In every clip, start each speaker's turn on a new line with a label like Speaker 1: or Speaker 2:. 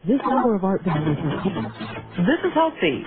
Speaker 1: This hour of Art Balance is cool. This is Healthy.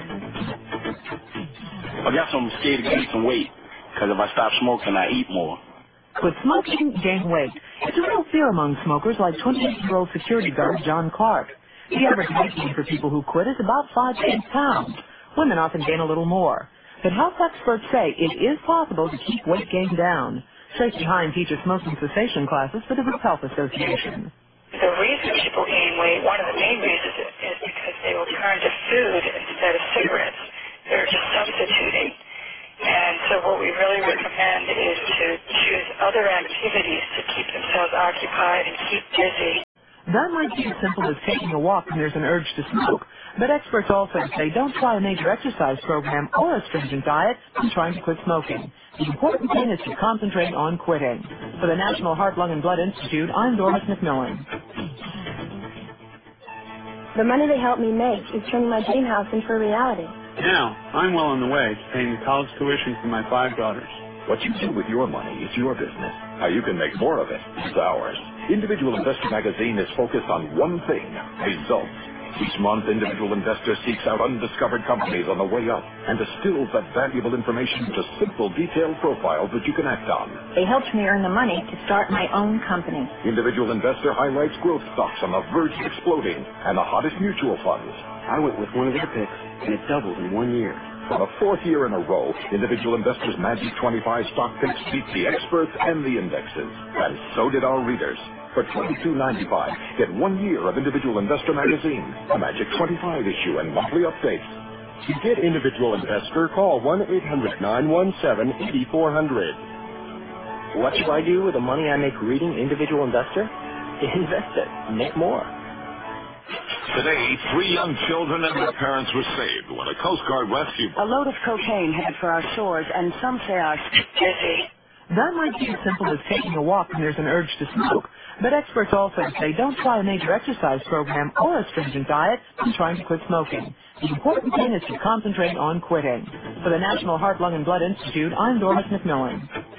Speaker 2: I guess I'm scared to gain some weight, because if I stop smoking, I eat more.
Speaker 1: Quit smoking, gain weight. It's a real fear among smokers, like 28-year-old security guard John Clark. The average weight gain for people who quit is about 5 to 8 pounds. Women often gain a little more. But health experts say it is possible to keep weight gain down. Tracy Hine teaches smoking cessation classes for the Group Health Association.
Speaker 3: The reason people gain weight, one of the main reasons is because they will turn to food instead of cigarettes. They're just substituting. And so what we really recommend is to choose other activities to keep themselves occupied and keep busy.
Speaker 1: That might be as simple as taking a walk when there's an urge to smoke. But experts also say don't try a major exercise program or a stringent diet when trying to quit smoking. The important thing is to concentrate on quitting. For the National Heart, Lung, and Blood Institute, I'm Doris McMillan.
Speaker 4: The money they help me make is turning my dream house into a reality.
Speaker 5: Now, I'm well on the way to paying the college tuition for my 5 daughters.
Speaker 6: What you do with your money is your business. How you can make more of it is ours. Individual Investor Magazine is focused on one thing: results. Each month, Individual Investor seeks out undiscovered companies on the way up and distills that valuable information into simple, detailed profiles that you can act on.
Speaker 4: They helped me earn the money to start my own company.
Speaker 6: Individual Investor highlights growth stocks on the verge of exploding and the hottest mutual funds.
Speaker 7: I went with one of their picks, and it doubled in 1 year.
Speaker 6: For the 4th year in a row, Individual Investor's Magic 25 stock picks beat the experts and the indexes. And so did our readers. For $22.95, get 1 year of Individual Investor Magazine, a Magic 25 issue, and monthly updates.
Speaker 8: To get Individual Investor, call 1-800-917-8400.
Speaker 7: What should I do with the money I make reading Individual Investor? Invest it. Make more.
Speaker 9: Today, 3 young children and their parents were saved when a Coast Guard rescue...
Speaker 10: A load of cocaine headed for our shores, and some say our...
Speaker 3: Busy.
Speaker 1: That might be as simple as taking a walk when there's an urge to smoke. But experts also say don't try a major exercise program or a stringent diet when trying to quit smoking. The important thing is to concentrate on quitting. For the National Heart, Lung, and Blood Institute, I'm Doris McMillan.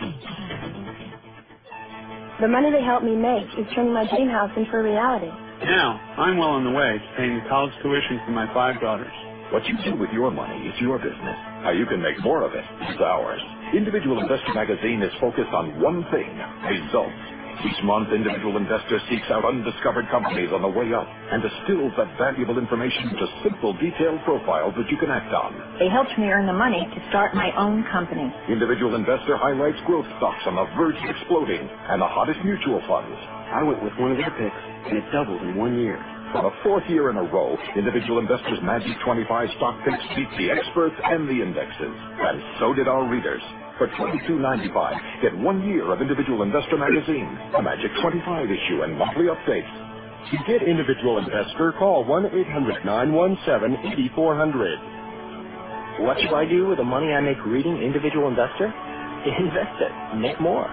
Speaker 4: The money they help me make is turning my dream house into a reality.
Speaker 5: Now, I'm well on the way to paying the college tuition for my 5 daughters.
Speaker 6: What you do with your money is your business. How you can make more of it is ours. Individual Investor Magazine is focused on one thing: results. Each month, Individual Investor seeks out undiscovered companies on the way up and distills that valuable information into simple, detailed profiles that you can act on.
Speaker 4: They helped me earn the money to start my own company.
Speaker 6: Individual Investor highlights growth stocks on the verge of exploding and the hottest mutual funds.
Speaker 7: I went with one of their picks, and it doubled in 1 year.
Speaker 6: For the 4th year in a row, Individual Investor's Magic 25 stock picks beat the experts and the indexes. And so did our readers. For $22.95, get 1 year of Individual Investor Magazine, a Magic 25 issue, and monthly updates.
Speaker 8: To get Individual Investor, call 1-800-917-8400.
Speaker 7: What should I do with the money I make reading Individual Investor? Invest it. Make more.